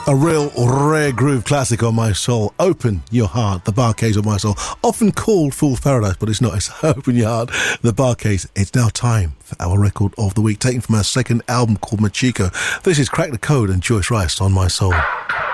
A real rare groove classic on My Soul. Open Your Heart, the Bar Case of My Soul. Often called Fool's Paradise, but it's not. It's Open Your Heart, the Bar Case. It's now time for our record of the week, taken from our second album called Machiko. This is Crack the Code and Joyce Rice on My Soul.